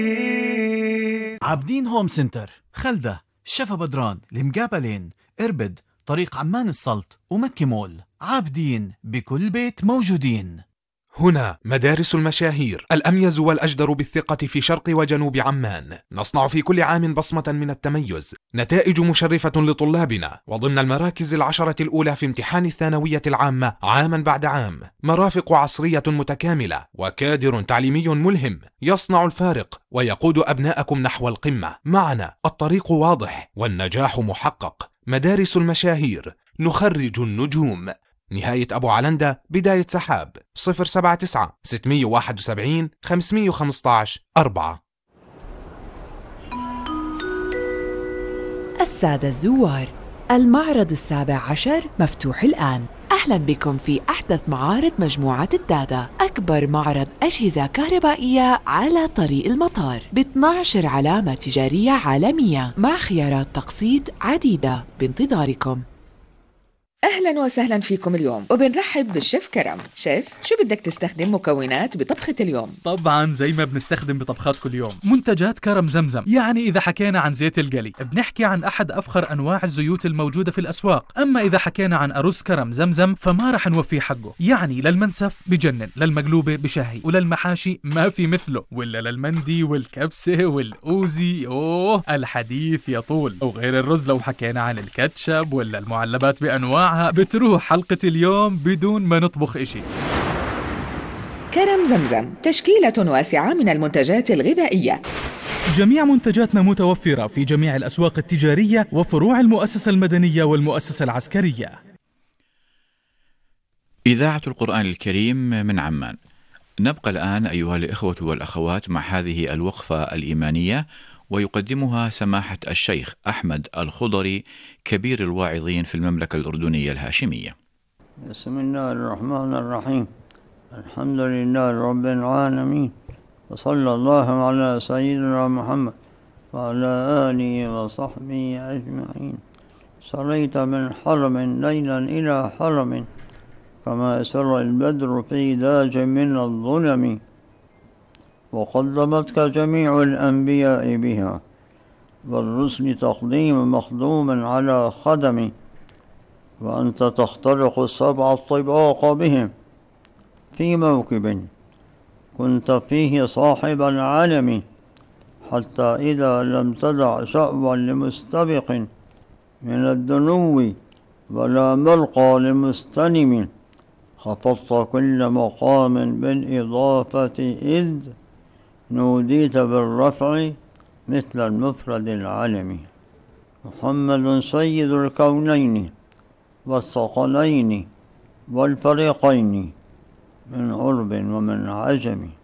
عابدين هوم سنتر، خلدة، شفا بدران، المقابلين، إربد، طريق عمان السلط ومكة مول. عابدين بكل بيت موجودين. هنا مدارس المشاهير، الأميز والأجدر بالثقة في شرق وجنوب عمان. نصنع في كل عام بصمة من التميز، نتائج مشرفة لطلابنا، وضمن المراكز ال10 الأولى في امتحان الثانوية العامة عاما بعد عام. مرافق عصرية متكاملة وكادر تعليمي ملهم يصنع الفارق ويقود أبناءكم نحو القمة. معنا الطريق واضح والنجاح محقق. مدارس المشاهير، نخرج النجوم. نهاية أبو علندة، بداية سحاب، 079 671 515 4. السادة الزوار، المعرض 17 مفتوح الآن. أهلا بكم في أحدث معارض مجموعة الدادا، أكبر معرض أجهزة كهربائية على طريق المطار، ب12 علامة تجارية عالمية مع خيارات تقسيط عديدة بانتظاركم. أهلا وسهلا فيكم اليوم، وبنرحب بالشيف كرم. شيف، شو بدك تستخدم مكونات بطبخة اليوم؟ طبعا زي ما بنستخدم بطبخات كل يوم، منتجات كرم زمزم. يعني إذا حكينا عن زيت القلي بنحكي عن أحد أفخر أنواع الزيوت الموجودة في الأسواق. أما إذا حكينا عن أرز كرم زمزم فما رح نوفيه حقه. يعني للمنسف بجنن، للمقلوبة بشهي، وللمحاشي ما في مثله، ولا للمندي والكبسة والأوزي الحديث يطول. وغير الرز لو حكينا عن الكاتشب ولا المعلبات بأنواع بتروح حلقة اليوم بدون ما نطبخ إشي. كرم زمزم، تشكيلة واسعة من المنتجات الغذائية. جميع منتجاتنا متوفرة في جميع الأسواق التجارية وفروع المؤسسة المدنية والمؤسسة العسكرية. إذاعة القرآن الكريم من عمان. نبقى الآن أيها الإخوة والأخوات مع هذه الوقفة الإيمانية، ويقدمها سماحة الشيخ أحمد الخضري كبير الواعظين في المملكة الأردنية الهاشمية. بسم الله الرحمن الرحيم. الحمد لله رب العالمين، وصلى الله على سيدنا محمد وعلى آله وصحبه أجمعين. سريت من حرم ليلا إلى حرم، كما سر البدر في داج من الظلم، وقدمتك جميع الأنبياء بها، والرسل تقديم مخدوم على خدم، وأنت تخترق السبع الطباق بهم في موكب كنت فيه صاحب العلم، حتى إذا لم تدع شأوا لمستبق من الدنو ولا ملقى لمستنم، خفضت كل مقام بالإضافة إذ نوديت بالرفع مثل المفرد العالمي. محمد سيد الكونين والثقلين والفريقين من عرب ومن عجم.